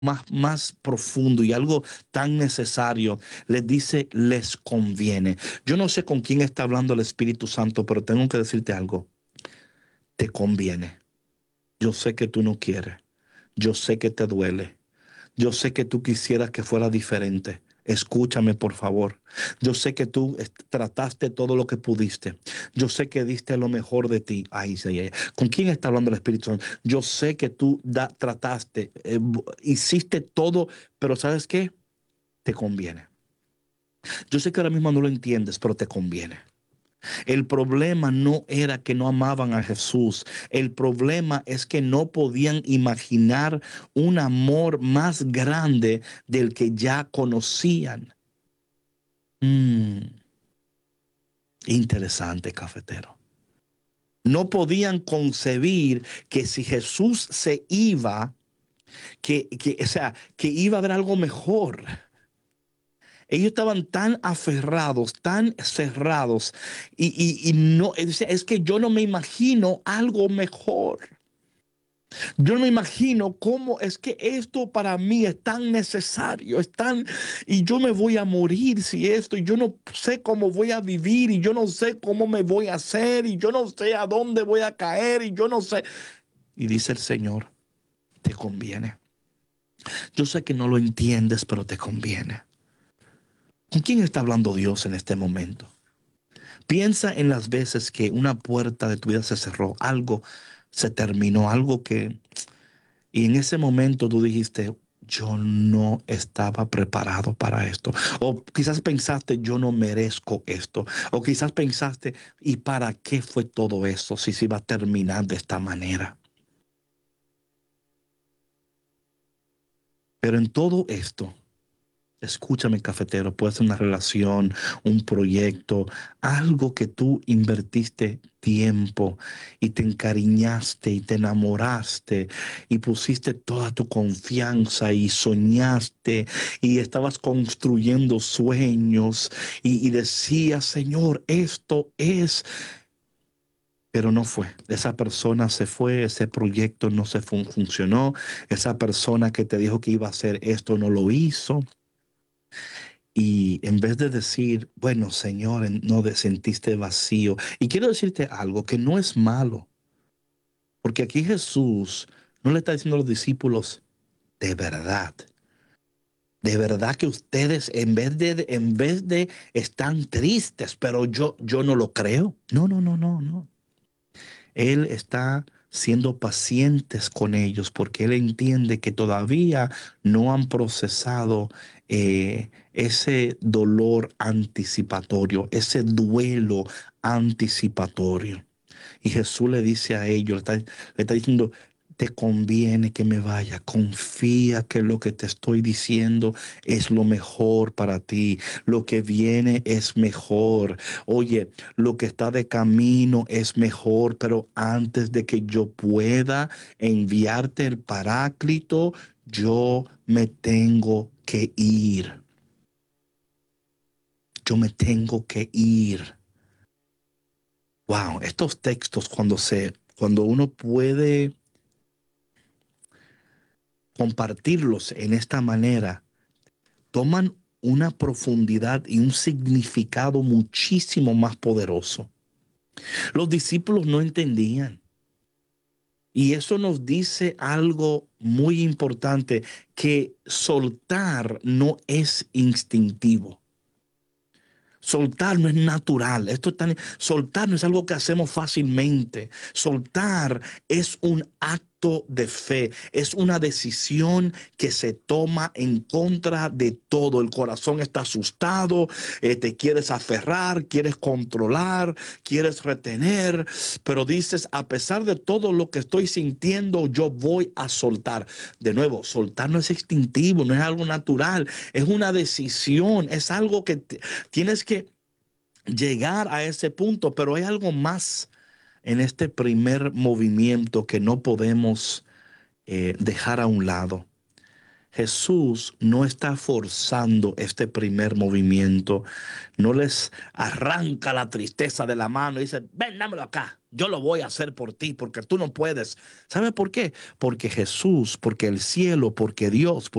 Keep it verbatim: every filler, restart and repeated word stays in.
más, más profundo y algo tan necesario. Les dice, les conviene. Yo no sé con quién está hablando el Espíritu Santo, pero tengo que decirte algo. Te conviene. Yo sé que tú no quieres. Yo sé que te duele. Yo sé que tú quisieras que fuera diferente. Escúchame, por favor. Yo sé que tú est- trataste todo lo que pudiste. Yo sé que diste lo mejor de ti. Ay, sí, ay, ay. ¿Con quién está hablando el Espíritu Santo? Yo sé que tú da- trataste, eh, bu- hiciste todo, pero ¿sabes qué? Te conviene. Yo sé que ahora mismo no lo entiendes, pero te conviene. El problema no era que no amaban a Jesús. El problema es que no podían imaginar un amor más grande del que ya conocían. Mm, interesante, cafetero. No podían concebir que si Jesús se iba, que, que, o sea, que iba a haber algo mejor. Ellos estaban tan aferrados, tan cerrados, y, y, y no, es, es que yo no me imagino algo mejor. Yo no me imagino cómo es que esto para mí es tan necesario, es tan, y yo me voy a morir si esto, y yo no sé cómo voy a vivir, y yo no sé cómo me voy a hacer, y yo no sé a dónde voy a caer, y yo no sé. Y dice el Señor, te conviene. Yo sé que no lo entiendes, pero te conviene. ¿Con quién está hablando Dios en este momento? Piensa en las veces que una puerta de tu vida se cerró, algo se terminó, algo que y en ese momento tú dijiste, yo no estaba preparado para esto. O quizás pensaste, yo no merezco esto. O quizás pensaste, ¿y para qué fue todo eso si se iba a terminar de esta manera? Pero en todo esto, escúchame, cafetero, puede ser una relación, un proyecto, algo que tú invertiste tiempo y te encariñaste y te enamoraste y pusiste toda tu confianza y soñaste y estabas construyendo sueños y, y decías, Señor, esto es, pero no fue. Esa persona se fue, ese proyecto no se fun- funcionó, esa persona que te dijo que iba a hacer esto no lo hizo. Y en vez de decir, bueno, Señor, no te sentiste vacío. Y quiero decirte algo que no es malo, porque aquí Jesús no le está diciendo a los discípulos, de verdad, de verdad que ustedes en vez de, en vez de están tristes, pero yo, yo no lo creo. No, no, no, no, no. Él está siendo pacientes con ellos porque Él entiende que todavía no han procesado eh, ese dolor anticipatorio, ese duelo anticipatorio. Y Jesús le dice a ellos, le está, le está diciendo, te conviene que me vaya, confía que lo que te estoy diciendo es lo mejor para ti, lo que viene es mejor. Oye, lo que está de camino es mejor, pero antes de que yo pueda enviarte el Paráclito, yo me tengo que ir. Yo me tengo que ir. Wow, estos textos cuando se, cuando uno puede compartirlos en esta manera, toman una profundidad y un significado muchísimo más poderoso. Los discípulos no entendían. Y eso nos dice algo muy importante, que soltar no es instintivo. Soltar no es natural. Esto es tan, soltar no es algo que hacemos fácilmente. Soltar es un acto de fe, es una decisión que se toma en contra de todo. El corazón está asustado, eh, te quieres aferrar, quieres controlar, quieres retener, pero dices, a pesar de todo lo que estoy sintiendo, yo voy a soltar. De nuevo, soltar no es instintivo, no es algo natural, es una decisión, es algo que te, tienes que llegar a ese punto, pero hay algo más en este primer movimiento que no podemos eh, dejar a un lado. Jesús no está forzando este primer movimiento, no les arranca la tristeza de la mano y dice, ven, dámelo acá, yo lo voy a hacer por ti, porque tú no puedes. ¿Sabe por qué? Porque Jesús, porque el cielo, porque Dios,